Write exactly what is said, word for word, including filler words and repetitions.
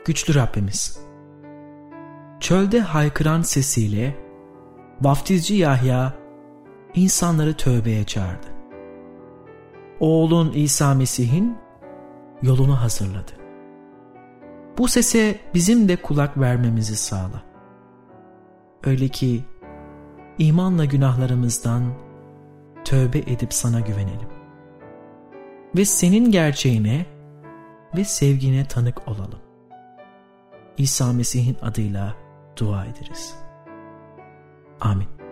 Güçlü Rabbimiz, çölde haykıran sesiyle vaftizci Yahya insanları tövbeye çağırdı. Oğlun İsa Mesih'in yolunu hazırladı. Bu sese bizim de kulak vermemizi sağla. Öyle ki imanla günahlarımızdan tövbe edip sana güvenelim. Ve senin gerçeğine ve sevgine tanık olalım. İsa Mesih'in adıyla dua ederiz. Amin.